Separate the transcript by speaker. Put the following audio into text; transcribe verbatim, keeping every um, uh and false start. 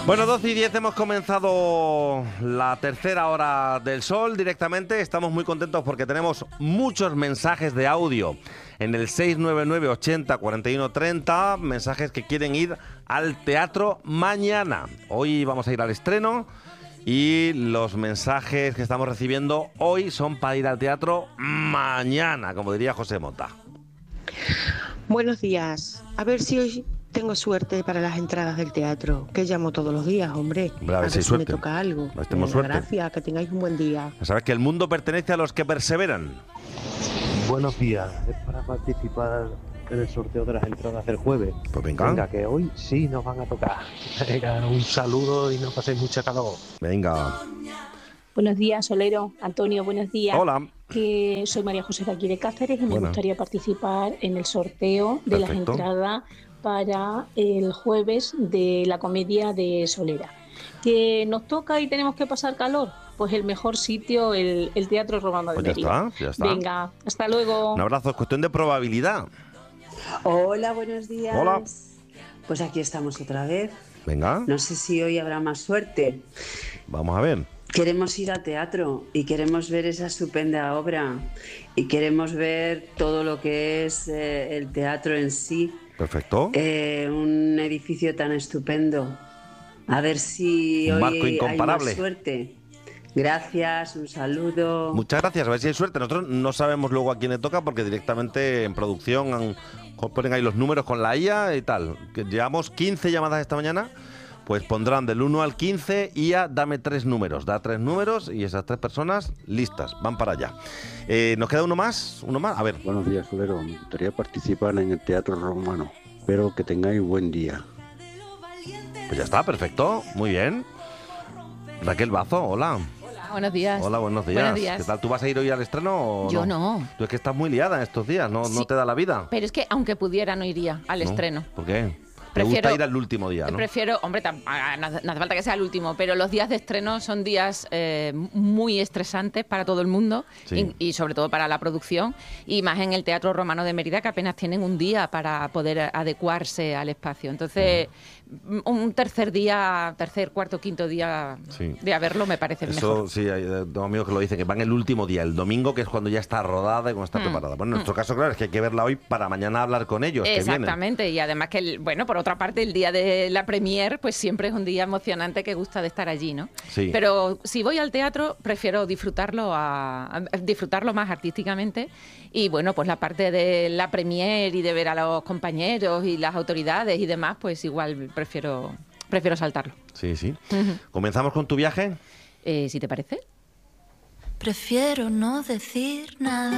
Speaker 1: Bueno, doce y diez hemos comenzado la tercera hora del sol directamente. Estamos muy contentos porque tenemos muchos mensajes de audio en el seis nueve nueve ochenta cuarenta y uno treinta, mensajes que quieren ir al teatro mañana. Hoy vamos a ir al estreno y los mensajes que estamos recibiendo hoy son para ir al teatro mañana, como diría José Mota.
Speaker 2: Buenos días. A ver si hoy tengo suerte para las entradas del teatro, que llamo todos los días, hombre.
Speaker 1: Hombre, a ver
Speaker 2: a
Speaker 1: si
Speaker 2: ver
Speaker 1: hay
Speaker 2: si
Speaker 1: suerte.
Speaker 2: me toca algo.
Speaker 1: A ver si tenemos
Speaker 2: Venga,
Speaker 1: suerte.
Speaker 2: gracias, que tengáis un buen día.
Speaker 1: Ya sabes que el mundo pertenece a los que perseveran.
Speaker 3: Buenos días, es para participar en el sorteo de las entradas del jueves.
Speaker 1: Pues venga.
Speaker 3: Venga, que hoy sí nos van a tocar. Venga, un saludo y no paséis mucha calor.
Speaker 1: Venga.
Speaker 4: Buenos días, Solero. Antonio, buenos días.
Speaker 1: Hola.
Speaker 4: Que soy María José de aquí de Cáceres y me
Speaker 1: Buena.
Speaker 4: gustaría participar en el sorteo de
Speaker 1: Perfecto.
Speaker 4: las entradas para el jueves de la comedia de Solera. ¿Que nos toca y tenemos que pasar calor? Pues el mejor sitio, el, el Teatro Romano de
Speaker 1: Pues ya
Speaker 4: Mérida.
Speaker 1: está, ya está.
Speaker 4: Venga, hasta luego.
Speaker 1: Un abrazo, es cuestión de probabilidad.
Speaker 5: Hola, buenos días.
Speaker 1: Hola.
Speaker 5: Pues aquí estamos otra vez.
Speaker 1: Venga,
Speaker 5: No sé si hoy habrá más suerte.
Speaker 1: vamos a ver.
Speaker 5: Queremos ir al teatro y queremos ver esa estupenda obra y queremos ver todo lo que es eh, el teatro en sí.
Speaker 1: Perfecto.
Speaker 5: Eh, un edificio tan estupendo. A ver si
Speaker 1: Un
Speaker 5: hoy
Speaker 1: marco
Speaker 5: hay
Speaker 1: incomparable.
Speaker 5: más suerte. Gracias, un saludo.
Speaker 1: Muchas gracias, a ver si hay suerte. Nosotros no sabemos luego a quién le toca porque directamente en producción han- ponen ahí los números con la I A y tal. Que llevamos quince llamadas esta mañana, pues pondrán del uno al quince, I A, dame tres números. Da tres números y esas tres personas listas, van para allá. Eh, ¿Nos queda uno más? ¿Uno más? A ver.
Speaker 6: Buenos días, Solero. Me gustaría participar en el Teatro Romano. Espero que tengáis buen día.
Speaker 1: Pues ya está, perfecto. Muy bien. Raquel Bazo, hola.
Speaker 7: Buenos días.
Speaker 1: Hola, buenos días.
Speaker 7: Buenos días.
Speaker 1: ¿Qué tal? ¿Tú vas a ir hoy al estreno o
Speaker 7: Yo no.
Speaker 1: Tú es que estás muy liada en estos días, ¿no, no
Speaker 7: Sí.
Speaker 1: te da la vida?
Speaker 7: Pero es que aunque pudiera no iría al
Speaker 1: ¿No?
Speaker 7: estreno.
Speaker 1: ¿Por qué? Te
Speaker 7: Prefiero-
Speaker 1: gusta ir al último día, ¿no?
Speaker 7: Prefiero, hombre, tam- ah, no hace no hace falta que sea el último, pero los días de estreno son días eh, muy estresantes para todo el mundo
Speaker 1: Sí.
Speaker 7: y, y sobre todo para la producción, y más en el Teatro Romano de Mérida, que apenas tienen un día para poder adecuarse al espacio. Entonces, un tercer día, tercer, cuarto, quinto día
Speaker 1: Sí.
Speaker 7: de haberlo me parece
Speaker 1: Eso
Speaker 7: mejor.
Speaker 1: sí, hay eh, dos amigos que lo dicen, que van el último día, el domingo, que es cuando ya está rodada y cuando está
Speaker 7: Mm.
Speaker 1: preparada. Bueno, en nuestro caso, claro, es que hay que verla hoy para mañana hablar con ellos, que vienen.
Speaker 7: Exactamente, y además que, el- bueno, por otra parte, el día de la premier, pues siempre es un día emocionante que gusta de estar allí, ¿no?
Speaker 1: Sí.
Speaker 7: Pero si voy al teatro, prefiero disfrutarlo, a, a disfrutarlo más artísticamente, y bueno, pues la parte de la premier y de ver a los compañeros y las autoridades y demás, pues igual prefiero, prefiero saltarlo.
Speaker 1: Sí, sí.
Speaker 7: Ujú.
Speaker 1: ¿Comenzamos con tu viaje?
Speaker 7: Eh, ¿Si te parece?
Speaker 8: Prefiero no decir nada.